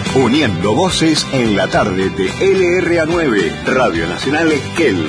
Uniendo voces en la tarde de LRA9, Radio Nacional Esquel.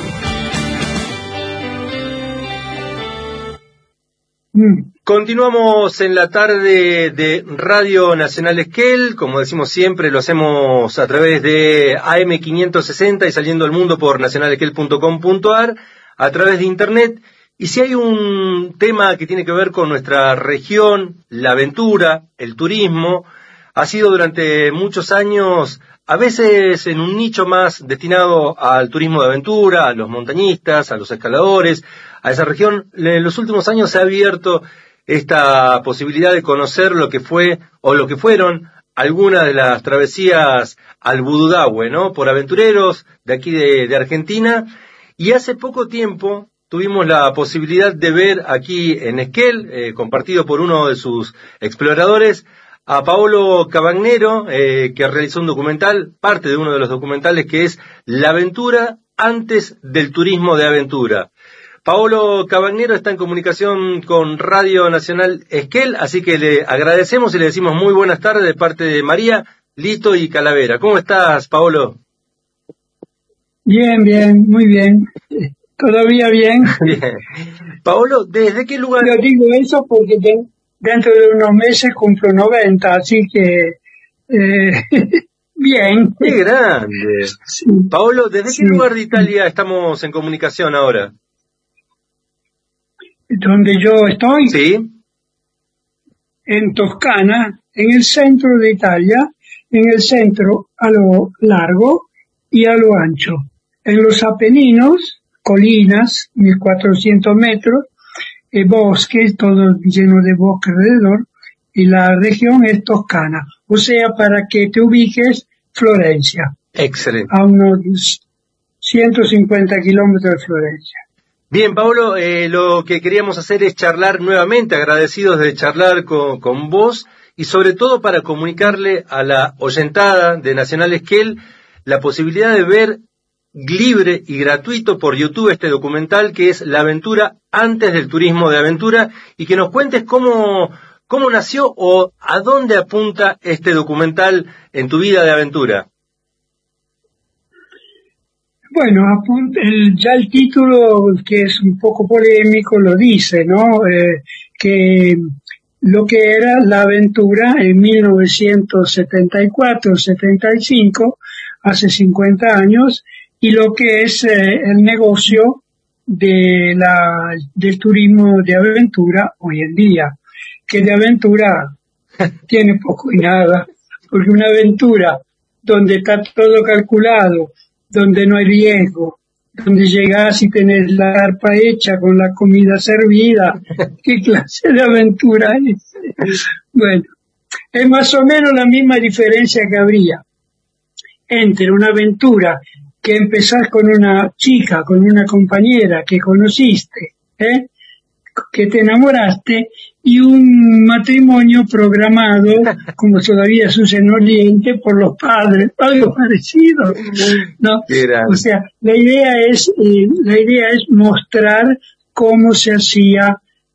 Continuamos en la tarde de Radio Nacional Esquel, como decimos siempre, lo hacemos a través de AM560 y saliendo al mundo por nacionalesquel.com.ar, a través de internet. Y si hay un tema que tiene que ver con nuestra región, la aventura, el turismo, ha sido durante muchos años, a veces en un nicho más destinado al turismo de aventura, a los montañistas, a los escaladores, a esa región. En los últimos años se ha abierto esta posibilidad de conocer lo que fue o lo que fueron algunas de las travesías al Bududahue, ¿no? Por aventureros de aquí de Argentina. Y hace poco tiempo tuvimos la posibilidad de ver aquí en Esquel, compartido por uno de sus exploradores, a Paolo Cavagnero, que realizó un documental, parte de uno de los documentales, que es La aventura antes del turismo de aventura. Paolo Cavagnero está en comunicación con Radio Nacional Esquel, así que le agradecemos y le decimos muy buenas tardes de parte de María, Lito y Calavera. ¿Cómo estás, Paolo? Bien, muy bien. ¿Todavía bien? Bien. Paolo, ¿desde qué lugar? Yo digo eso porque dentro de unos meses cumplo 90, así que bien. ¡Qué grande! Sí. Paolo, ¿desde qué lugar de Italia estamos en comunicación ahora? Donde yo estoy, Sí. en Toscana, en el centro de Italia, en el centro a lo largo y a lo ancho. En los Apeninos, colinas, 1400 metros, bosques, todo lleno de bosque alrededor, y la región es Toscana. O sea, para que te ubiques, Florencia. Excelente. A unos 150 kilómetros de Florencia. Bien, Paolo, lo que queríamos hacer es charlar nuevamente, agradecidos de charlar con vos, y sobre todo para comunicarle a la oyentada de Nacional Esquel la posibilidad de ver libre y gratuito por YouTube este documental que es La aventura antes del turismo de aventura, y que nos cuentes cómo nació o a dónde apunta este documental en tu vida de aventura. Bueno, ya el título, que es un poco polémico, lo dice, ¿no? Que lo que era la aventura en 1974-75, hace 50 años, y lo que es el negocio del turismo de aventura hoy en día, que de aventura tiene poco y nada, porque una aventura donde está todo calculado, donde no hay riesgo, donde llegás y tenés la carpa hecha con la comida servida, ¿qué clase de aventura es? Bueno, es más o menos la misma diferencia que habría entre una aventura que empezás con una chica, con una compañera que conociste, que te enamoraste, y un matrimonio programado, como todavía sucede en Oriente, por los padres, algo parecido, ¿no? O sea, la idea es mostrar cómo se hacía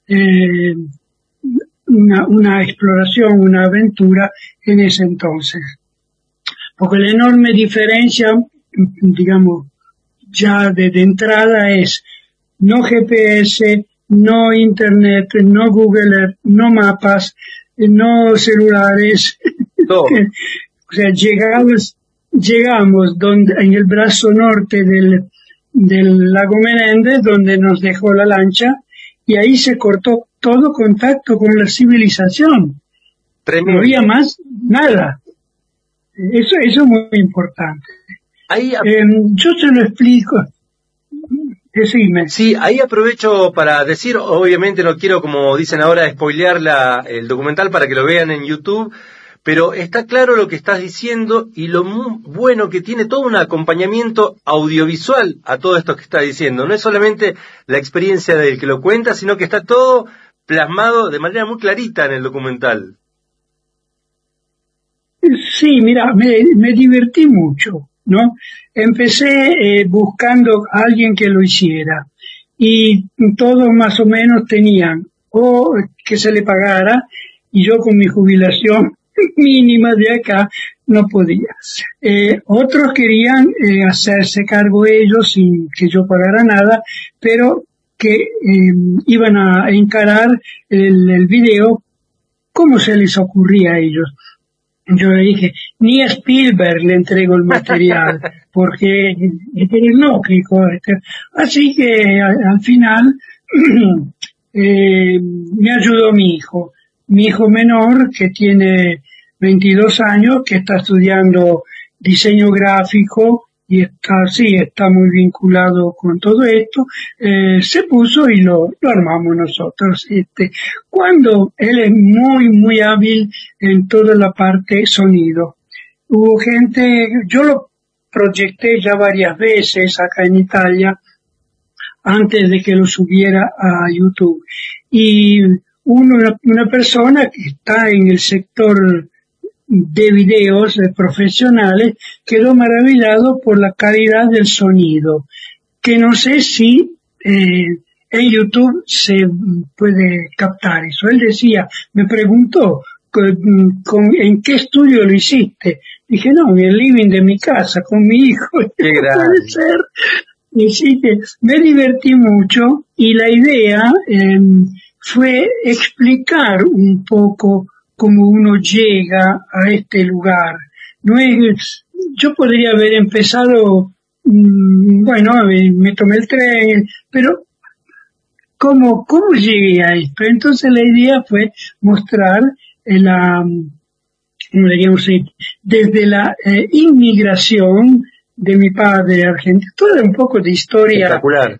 una exploración, una aventura en ese entonces. Porque la enorme diferencia, digamos, ya de entrada es no GPS, no Internet, no Google Earth, no mapas, no celulares. Todo. O sea, llegamos en el brazo norte del lago Menéndez, donde nos dejó la lancha, y ahí se cortó todo contacto con la civilización. Tremendo. No había más nada. Eso es muy importante. Yo te lo explico. Decime. Sí, ahí aprovecho para decir, obviamente no quiero, como dicen ahora, spoilear el documental para que lo vean en YouTube, pero está claro lo que estás diciendo y lo muy bueno que tiene todo un acompañamiento audiovisual a todo esto que estás diciendo. No es solamente la experiencia del que lo cuenta, sino que está todo plasmado de manera muy clarita en el documental. Sí, mira, me divertí mucho, ¿no? Empecé buscando a alguien que lo hiciera y todos más o menos tenían o que se le pagara, y yo con mi jubilación mínima de acá no podía. Otros querían hacerse cargo ellos sin que yo pagara nada, pero que iban a encarar el video como se les ocurría a ellos. Yo le dije, ni a Spielberg le entrego el material, porque es lógico. Así que al final me ayudó mi hijo menor, que tiene 22 años, que está estudiando diseño gráfico y está muy vinculado con todo esto. Se puso y lo armamos nosotros. Cuando él es muy, muy hábil en toda la parte sonido. Hubo gente, yo lo proyecté ya varias veces acá en Italia, antes de que lo subiera a YouTube. Y una persona que está en el sector de videos profesionales quedó maravillado por la calidad del sonido, que no sé si en YouTube se puede captar eso. Él decía, me preguntó, ¿en qué estudio lo hiciste? Dije, no, en el living de mi casa, con mi hijo. Qué grande. Puede ser. Y sí que me divertí mucho, y la idea fue explicar un poco cómo uno llega a este lugar. No es, yo podría haber empezado, bueno, me tomé el tren, pero ¿cómo llegué a esto? Entonces la idea fue mostrar ¿cómo diríamos? Desde la inmigración de mi padre argentino, todo un poco de historia. Espectacular.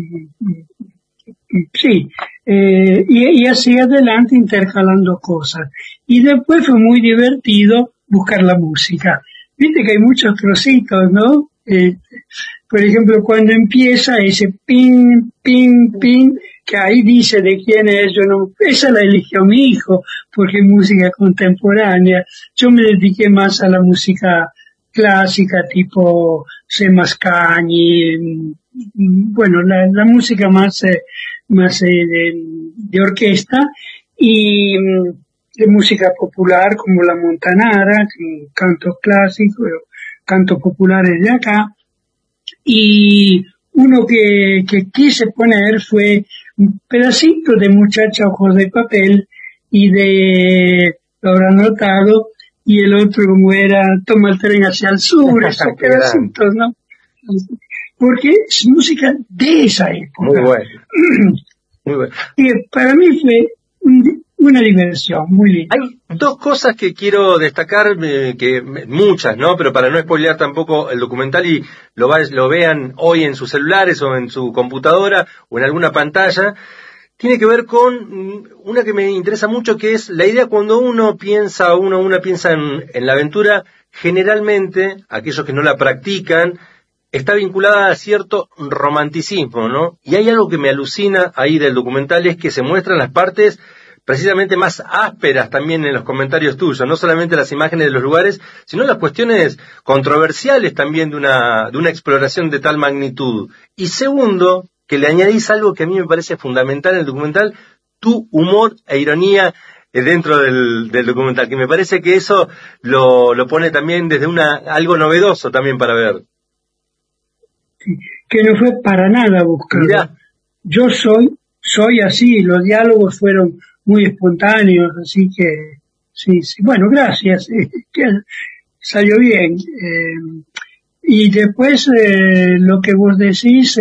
Sí, y así adelante intercalando cosas. Y después fue muy divertido buscar la música. Viste que hay muchos trocitos, ¿no? Por ejemplo, cuando empieza ese ping, ping, ping, que ahí dice de quién es, esa la eligió mi hijo, porque es música contemporánea. Yo me dediqué más a la música clásica, tipo Mascagni, bueno, la música más de orquesta, y de música popular como la montanara, cantos clásicos, cantos populares de acá. Y uno que quise poner fue un pedacito de Muchacha Ojos de Papel, y lo habrán notado, y el otro como era Toma el tren hacia el sur, esos pedacitos, ¿no? Porque es música de esa época. Muy bueno. Muy bueno. Y para mí fue una diversión muy linda. Hay dos cosas que quiero destacar, muchas, ¿no? Pero para no spoilear tampoco el documental y lo vean hoy en sus celulares o en su computadora o en alguna pantalla, tiene que ver con una que me interesa mucho, que es la idea cuando uno piensa en la aventura, generalmente, aquellos que no la practican, está vinculada a cierto romanticismo, ¿no? Y hay algo que me alucina ahí del documental, es que se muestran las partes precisamente más ásperas también en los comentarios tuyos, no solamente las imágenes de los lugares, sino las cuestiones controversiales también de una exploración de tal magnitud. Y segundo, que le añadís algo que a mí me parece fundamental en el documental, tu humor e ironía dentro del documental, que me parece que eso lo pone también desde algo novedoso también para ver. Que no fue para nada buscado. Mirá. Yo soy así, los diálogos fueron muy espontáneos, así que sí. Bueno, gracias, que salió bien. Y después lo que vos decís,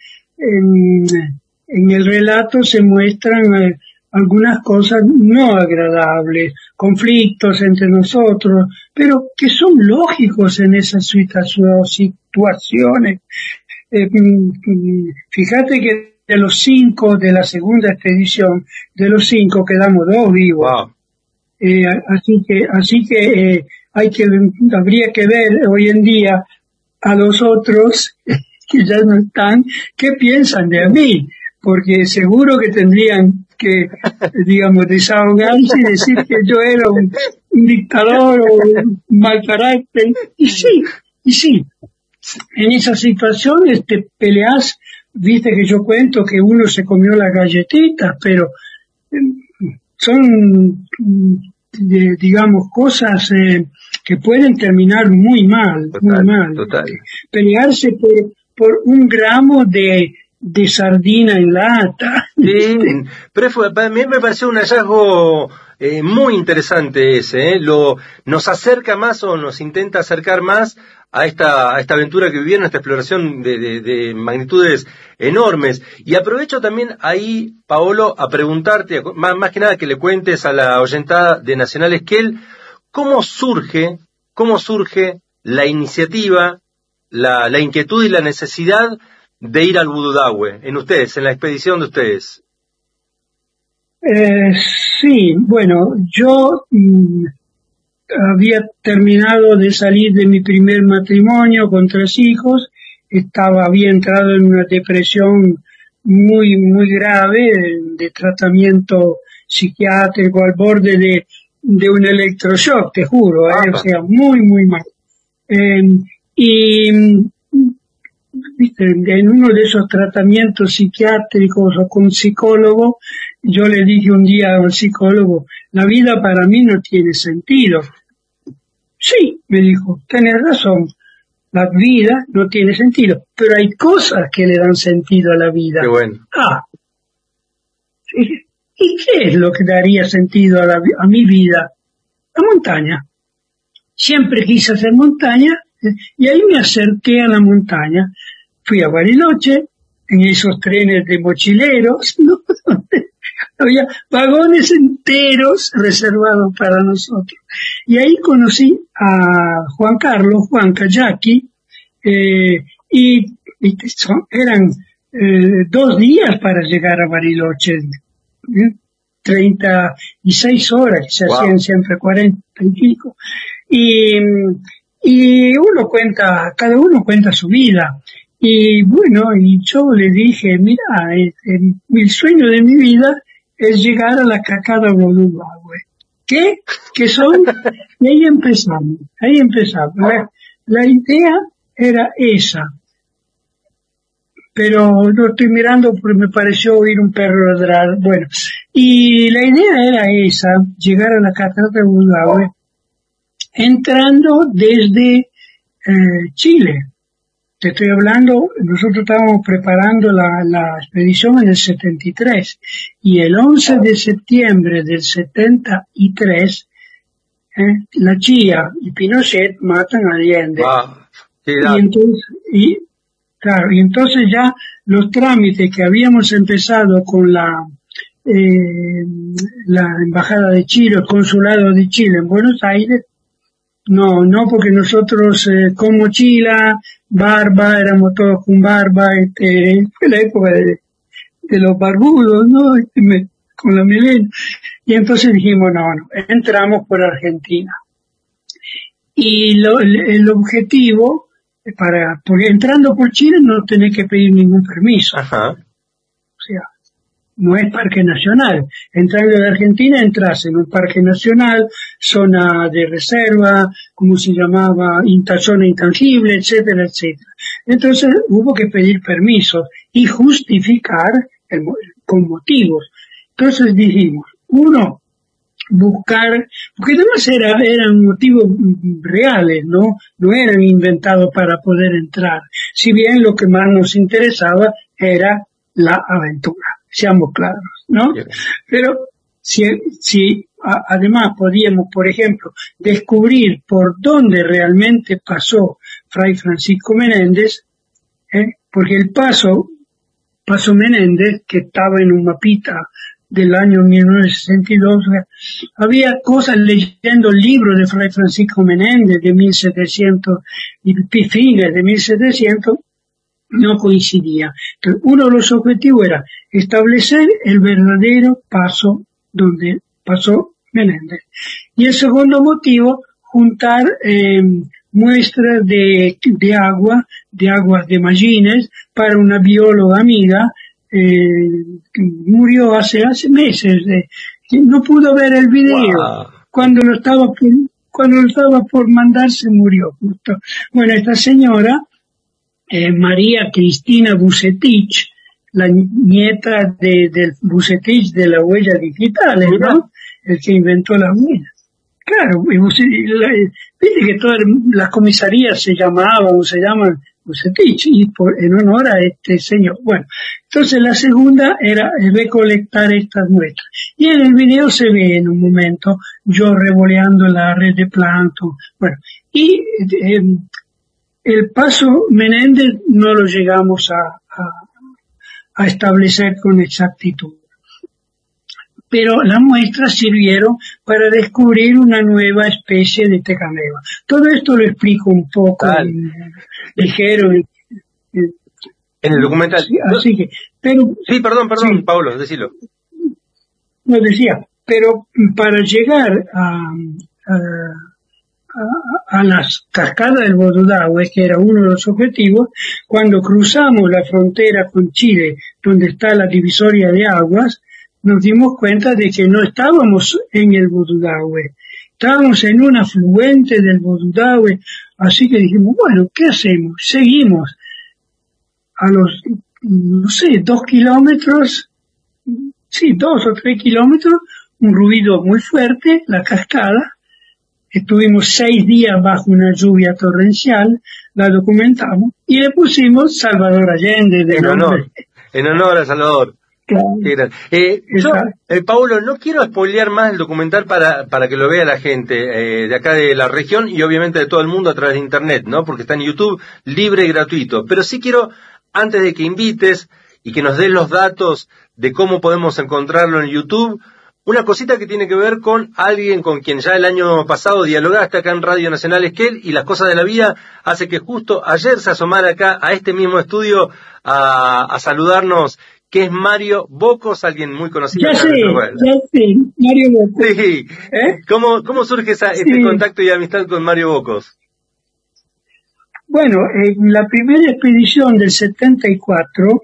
en el relato se muestran algunas cosas no agradables, conflictos entre nosotros, pero que son lógicos en esas situaciones. Fíjate que de los 5 de la segunda expedición, de los 5 quedamos 2 vivos. Wow. Así que habría que ver hoy en día a los otros que ya no están, qué piensan de mí, porque seguro que tendrían que, digamos, desahogarse y decir que yo era un dictador o un mal carácter. Y sí. En esas situaciones te peleas, viste que yo cuento que uno se comió las galletitas, pero son digamos, cosas que pueden terminar muy mal, total, muy mal. Total. Pelearse por un gramo de sardina en lata. Sí, pero a mí me pareció un hallazgo muy interesante ese, nos acerca más o nos intenta acercar más a esta aventura que vivieron, a esta exploración de magnitudes enormes. Y aprovecho también ahí, Paolo, a preguntarte, más que nada que le cuentes a la oyentada de Nacional Esquel, ¿cómo surge la iniciativa, la inquietud y la necesidad de ir al Bududahue, en ustedes, en la expedición de ustedes? Sí, bueno, yo había terminado de salir de mi primer matrimonio con 3 hijos, había entrado en una depresión muy, muy grave, de tratamiento psiquiátrico al borde de un electroshock, te juro, o sea, muy, muy mal. Y ¿viste? En uno de esos tratamientos psiquiátricos o con psicólogo, yo le dije un día al psicólogo, la vida para mí no tiene sentido. Sí, me dijo, tenés razón, la vida no tiene sentido, pero hay cosas que le dan sentido a la vida. Qué bueno. ¿Y qué es lo que daría sentido a mi vida? La montaña. Siempre quise hacer montaña, y ahí me acerqué a la montaña. Fui a Bariloche, en esos trenes de mochileros, ¿no? Había vagones enteros reservados para nosotros. Y ahí conocí a Juan Carlos, Juan Kayaki, y eran 2 días para llegar a Bariloche, 36 horas, que se hacían siempre 40 y pico. Y cada uno cuenta su vida. Y bueno, y yo le dije, mira, el sueño de mi vida es llegar a la Cacada Bududahue. ¿Qué son? Y ahí empezamos. La idea era esa. Pero no estoy mirando porque me pareció oír un perro ladrar. Bueno, y la idea era esa, llegar a la Cacada Bududahue, entrando desde Chile. Te estoy hablando, nosotros estábamos preparando la expedición en el 73, y el 11 de septiembre del 73, la Chía y Pinochet matan a Allende. Y entonces ya los trámites que habíamos empezado con la Embajada de Chile, el Consulado de Chile en Buenos Aires, no, porque nosotros con mochila, barba, éramos todos con barba, fue la época de los barbudos, ¿no? Con la melena. Y entonces dijimos, no, entramos por Argentina. Y el objetivo, porque entrando por Chile no tenés que pedir ningún permiso. Ajá. O sea, no es parque nacional. Entrando de Argentina entras en un parque nacional, zona de reserva, como se llamaba, zona intangible, etcétera, etcétera. Entonces hubo que pedir permisos y justificar con motivos. Entonces dijimos, uno, buscar, porque además eran motivos reales, no eran inventados para poder entrar. Si bien lo que más nos interesaba era la aventura. Seamos claros, ¿no? Yeah. Pero si además podíamos, por ejemplo, descubrir por dónde realmente pasó Fray Francisco Menéndez, porque el paso Menéndez, que estaba en un mapita del año 1962, había cosas leyendo el libro de Fray Francisco Menéndez de 1700 y fines de 1700, no coincidía. Entonces, uno de los objetivos era establecer el verdadero paso donde pasó Menéndez. Y el segundo motivo, juntar muestras de aguas de Mallines para una bióloga amiga, murió hace meses, no pudo ver el video. Wow. Cuando lo estaba por mandar se murió justo. Bueno, esta señora, María Cristina Bucetich, la nieta del Bucetich de la huella digital, ¿no? El que inventó las huellas. Claro, viste que todas las comisarías se llaman Bucetich, en honor a este señor. Bueno, entonces la segunda era recolectar estas muestras. Y en el video se ve en un momento yo revoleando la red de plancton. Bueno, y el paso Menéndez no lo llegamos a establecer con exactitud. Pero las muestras sirvieron para descubrir una nueva especie de tecameva. Todo esto lo explico un poco ligero. En el documental. Sí, así que, pero... Sí, perdón, sí, Pablo, decilo. No decía, pero para llegar a las cascadas del Bodudahue, que era uno de los objetivos, cuando cruzamos la frontera con Chile, donde está la divisoria de aguas, nos dimos cuenta de que no estábamos en el Bodudahue, estábamos en un afluente del Bodudahue, así que dijimos, bueno, ¿qué hacemos? Seguimos a los, 2 kilómetros, 2 o 3 kilómetros, un ruido muy fuerte, la cascada, estuvimos 6 días bajo una lluvia torrencial, la documentamos y le pusimos Salvador Allende de nombre. En honor a Salvador. Claro. Paulo, no quiero spoilear más el documental para que lo vea la gente de acá de la región y obviamente de todo el mundo a través de internet, ¿no? Porque está en YouTube libre y gratuito. Pero sí quiero, antes de que invites y que nos des los datos de cómo podemos encontrarlo en YouTube, una cosita que tiene que ver con alguien con quien ya el año pasado dialogaste acá en Radio Nacional Esquel, y las cosas de la vida hace que justo ayer se asomara acá a este mismo estudio a saludarnos, que es Mario Bocos, alguien muy conocido. Ya sé, Mario Bocos. Sí. ¿Cómo surge este contacto y amistad con Mario Bocos? Bueno, en la primera expedición del 74,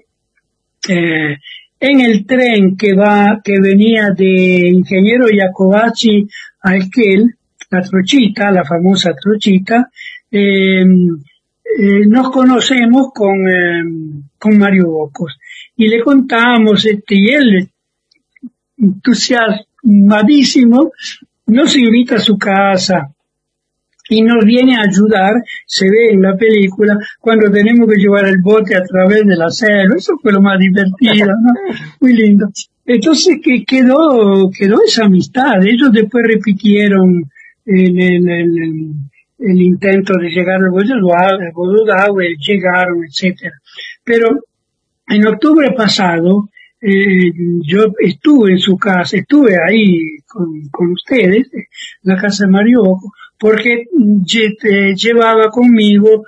en el tren que venía de Ingeniero Jacobacci a Esquel, la Trochita, la famosa Trochita, nos conocemos con Mario Bocos. Y le contamos, y él, entusiasmadísimo, nos invita a su casa y nos viene a ayudar. Se ve en la película cuando tenemos que llevar el bote a través de la selva. Eso fue lo más divertido, ¿no? Muy lindo. Entonces que quedó esa amistad. Ellos después repitieron el intento de llegar al Bodudahue, llegaron, etcétera. Pero en octubre pasado, yo estuve en su casa, estuve ahí con ustedes, en la casa de Mario Bocos, porque llevaba conmigo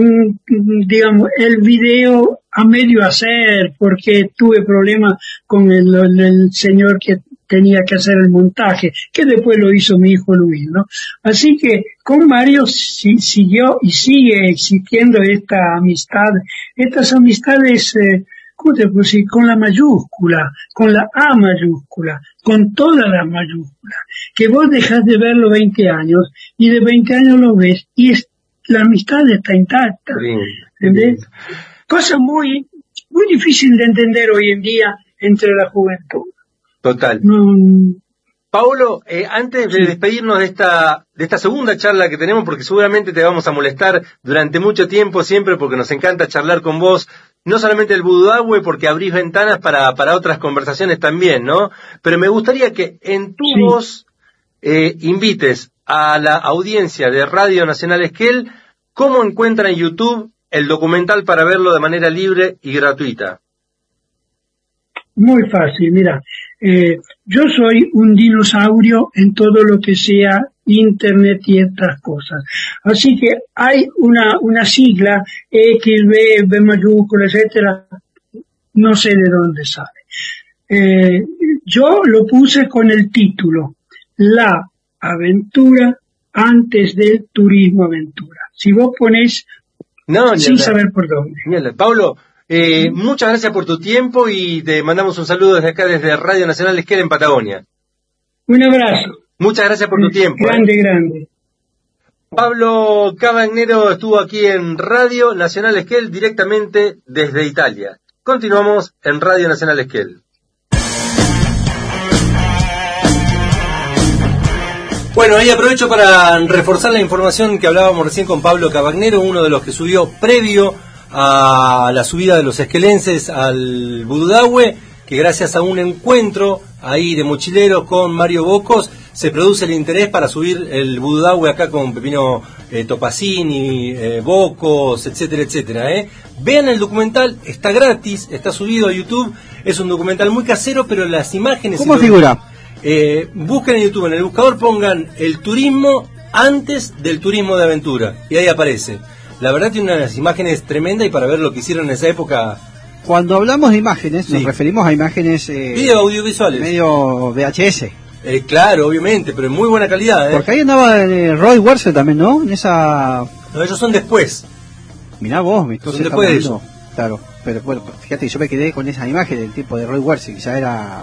el video a medio hacer, porque tuve problemas con el señor que tenía que hacer el montaje, que después lo hizo mi hijo Luis, ¿no? Así que con Mario siguió y sigue existiendo esta amistad, estas amistades, ¿cómo te puedo decir? Con la mayúscula, con la A mayúscula, con todas las mayúsculas, que vos dejás de verlo 20 años, y de 20 años lo ves, y la amistad está intacta, ¿entendés? Cosa muy difícil de entender hoy en día entre la juventud. Total. Paulo, antes de despedirnos de esta segunda charla que tenemos, porque seguramente te vamos a molestar durante mucho tiempo siempre, porque nos encanta charlar con vos, no solamente el Bodudahue, porque abrís ventanas para otras conversaciones también, ¿no? Pero me gustaría que en tu voz invites a la audiencia de Radio Nacional Esquel cómo encuentra en YouTube el documental para verlo de manera libre y gratuita. Muy fácil, mira. Yo soy un dinosaurio en todo lo que sea internet y otras cosas. Así que hay una sigla, X, B mayúscula, etcétera, no sé de dónde sale. Yo lo puse con el título, La aventura antes del turismo aventura. Si vos ponés sin saber por dónde. Paulo, muchas gracias por tu tiempo y te mandamos un saludo desde acá, desde Radio Nacional Esquel en Patagonia. Un abrazo. Muchas gracias por tu tiempo. Grande. Pablo Cavagnero estuvo aquí en Radio Nacional Esquel directamente desde Italia. Continuamos en Radio Nacional Esquel. Bueno, ahí aprovecho para reforzar la información que hablábamos recién con Pablo Cavagnero, uno de los que subió previo a la subida de los esquelenses al Budahue, que gracias a un encuentro ahí de mochileros con Mario Bocos se produce el interés para subir el Budahue acá con Pepino Topazzini, Bocos, etcétera, etcétera. Vean el documental, está gratis, está subido a YouTube, es un documental muy casero, pero las imágenes... ¿Cómo figura? Busquen en YouTube, en el buscador pongan el turismo antes del turismo de aventura, y ahí aparece. La verdad tiene unas imágenes tremendas y para ver lo que hicieron en esa época... Cuando hablamos de imágenes, nos referimos a imágenes... video audiovisuales. Medio VHS. Claro, obviamente, pero en muy buena calidad. Porque ahí andaba Roy Wurzel también, ¿no? En esa... No, ellos son después. Mirá vos, entonces son después de eso. Claro, pero bueno, fíjate, yo me quedé con esa imagen del tipo de Roy Wurzel, que ya era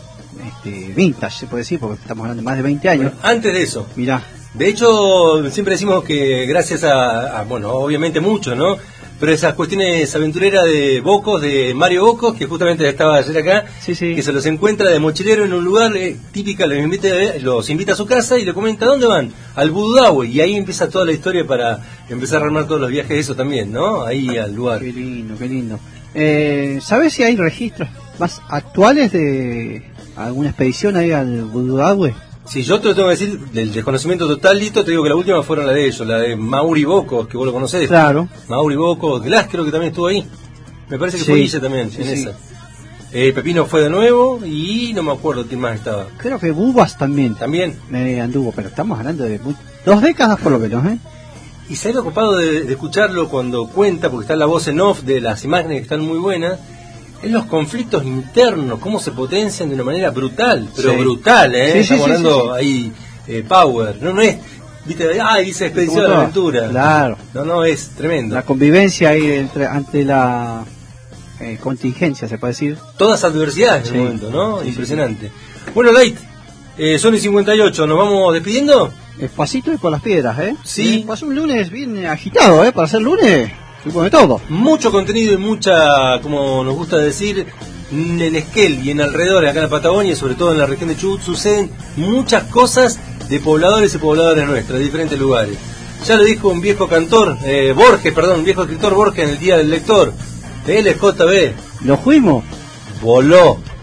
vintage, se puede decir, porque estamos hablando de más de 20 años. Bueno, antes de eso. Mirá. De hecho, siempre decimos que gracias a bueno, obviamente mucho, ¿no? Pero esas cuestiones aventureras de Bocos, de Mario Bocos, que justamente estaba ayer acá, sí. Que se los encuentra de mochilero en un lugar típica, los invita a su casa y le comenta, ¿dónde van? Al Budahue, y ahí empieza toda la historia para empezar a armar todos los viajes de eso también, ¿no? Ahí al lugar. Qué lindo, qué lindo. ¿Sabes si hay registros más actuales de alguna expedición ahí al Budahue? Si yo te lo tengo que decir, del desconocimiento total, Lito, te digo que la última fueron la de ellos, la de Mauri Bocos, que vos lo conocés. Claro. Mauri Bocos, Glass creo que también estuvo ahí. Me parece que fue Guille también, en esa. Pepino fue de nuevo y no me acuerdo quién más estaba. Creo que Bubas también. También. Anduvo, pero estamos hablando de 2 décadas por lo menos, ¿eh? Y se ha ocupado de escucharlo cuando cuenta, porque está la voz en off de las imágenes que están muy buenas, en los conflictos internos, cómo se potencian de una manera brutal, pero brutal, estamos hablando ahí, power, no es, viste, dice expedición de la aventura. Claro. No, es tremendo. La convivencia ahí ante la contingencia, se puede decir. Todas adversidades en el momento, ¿no? Impresionante. Bueno, Light, son y 58, ¿nos vamos despidiendo? Despacito y por las piedras, ¿eh? Sí. Pasó un lunes bien agitado, para ser lunes. De todo. Mucho contenido y mucha, como nos gusta decir, en Esquel y en alrededor, acá en la Patagonia, sobre todo en la región de Chubut, suceden muchas cosas de pobladores y pobladoras nuestras, de diferentes lugares. Ya lo dijo un viejo cantor, un viejo escritor Borges en el Día del Lector. LJB. ¿Lo fuimos? Voló.